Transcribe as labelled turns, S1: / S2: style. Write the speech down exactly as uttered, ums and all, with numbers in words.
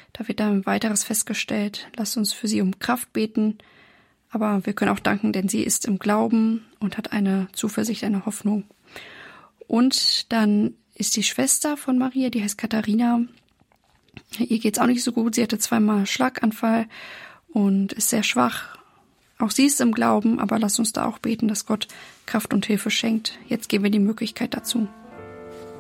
S1: Da wird dann weiteres festgestellt. Lasst uns für sie um Kraft beten. Aber wir können auch danken, denn sie ist im Glauben und hat eine Zuversicht, eine Hoffnung. Und dann ist die Schwester von Maria, die heißt Katharina. Ihr geht's auch nicht so gut. Sie hatte zweimal Schlaganfall und ist sehr schwach. Auch sie ist im Glauben, aber lasst uns da auch beten, dass Gott Kraft und Hilfe schenkt. Jetzt geben wir die Möglichkeit dazu.